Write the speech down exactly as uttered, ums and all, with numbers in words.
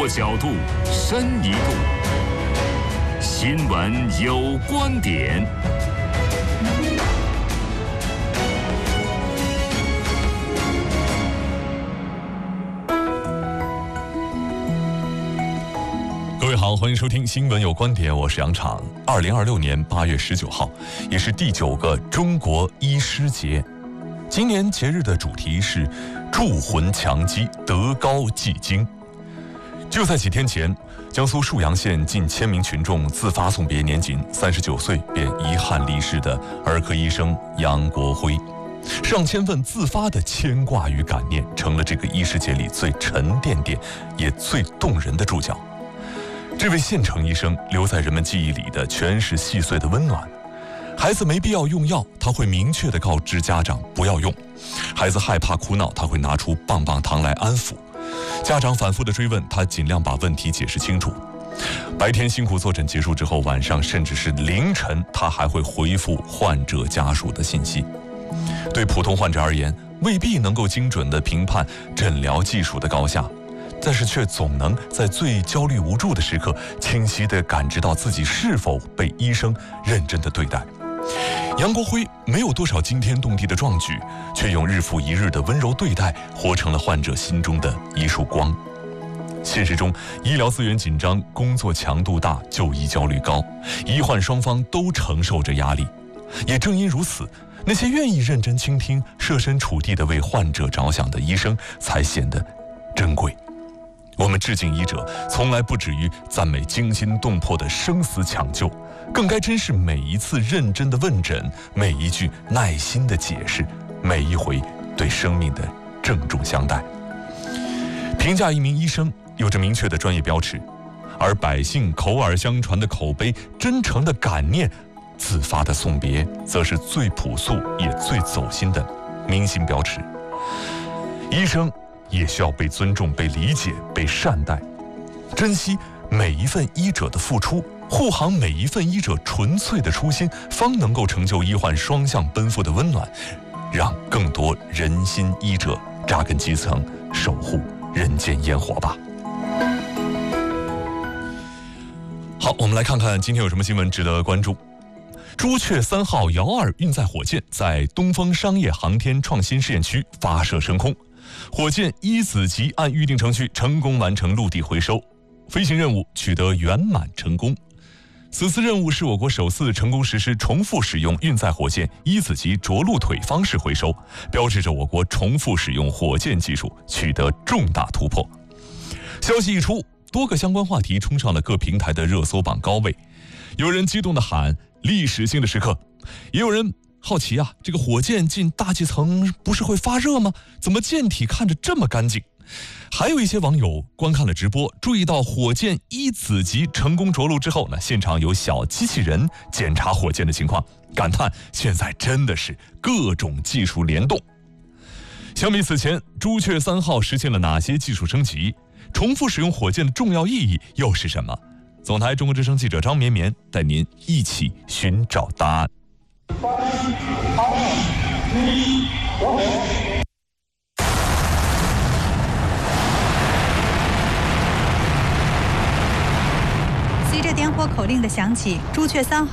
个角度，深一步。新闻有观点。 各位好，欢迎收听新闻有观点，我是杨昶。二零二六年八月十九号，也是第九个中国医师节。今年节日的主题是铸魂强基，德高继精。就在几天前，江苏沭阳县近千名群众自发送别年仅三十九岁便遗憾离世的儿科医生杨国辉。上千份自发的牵挂与感念，成了这个医师节里最沉甸甸也最动人的注脚。这位县城医生留在人们记忆里的全是细碎的温暖。孩子没必要用药，他会明确地告知家长不要用；孩子害怕哭闹，他会拿出棒棒糖来安抚；家长反复的追问，他尽量把问题解释清楚。白天辛苦坐诊结束之后，晚上甚至是凌晨，他还会回复患者家属的信息。对普通患者而言，未必能够精准地评判诊疗技术的高下，但是却总能在最焦虑无助的时刻，清晰地感知到自己是否被医生认真地对待。杨国辉没有多少惊天动地的壮举，却用日复一日的温柔对待，活成了患者心中的一束光。现实中，医疗资源紧张，工作强度大，就医焦虑高，医患双方都承受着压力。也正因如此，那些愿意认真倾听、设身处地地为患者着想的医生，才显得珍贵。我们致敬医者，从来不止于赞美惊心动魄的生死抢救，更该珍视每一次认真的问诊，每一句耐心的解释，每一回对生命的郑重相待。评价一名医生有着明确的专业标尺，而百姓口耳相传的口碑、真诚的感念、自发的送别，则是最朴素也最走心的明星标尺。医生也需要被尊重、被理解、被善待，珍惜每一份医者的付出，护航每一份医者纯粹的初心，方能够成就医患双向奔赴的温暖，让更多人心医者扎根基层，守护人间烟火吧。好，我们来看看今天有什么新闻值得关注。朱雀三号遥二运载火箭在东风商业航天创新试验区发射升空，火箭一子级按预定程序成功完成陆地回收，飞行任务取得圆满成功。此次任务是我国首次成功实施重复使用运载火箭一子级着陆腿方式回收，标志着我国重复使用火箭技术取得重大突破。消息一出，多个相关话题冲上了各平台的热搜榜高位，有人激动地喊历史性的时刻，也有人好奇啊，这个火箭进大气层不是会发热吗？怎么舰体看着这么干净？还有一些网友观看了直播，注意到火箭一子级成功着陆之后呢，现场有小机器人检查火箭的情况，感叹现在真的是各种技术联动。相比此前，朱雀三号实现了哪些技术升级？重复使用火箭的重要意义又是什么？总台中国之声记者张绵绵带您一起寻找答案。 随着点火口令的响起，朱雀三号